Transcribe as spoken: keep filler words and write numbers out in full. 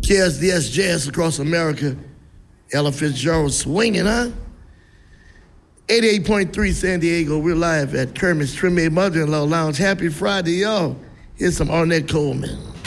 K S D S Jazz across America. Ella Fitzgerald swinging, huh? eighty-eight point three San Diego, we're live at Kermit's Treme Mother-in-Law Lounge. Happy Friday, y'all. Here's some Ornette Coleman.